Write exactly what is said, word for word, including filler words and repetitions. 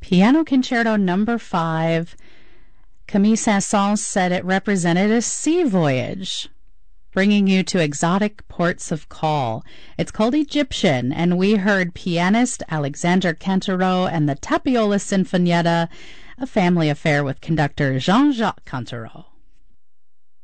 Piano Concerto number five. Camille Saint-Saëns said it represented a sea voyage, bringing you to exotic ports of call. It's called Egyptian, and we heard pianist Alexandre Cantereau and the Tapiola Sinfonietta, a family affair with conductor Jean-Jacques Cantereau.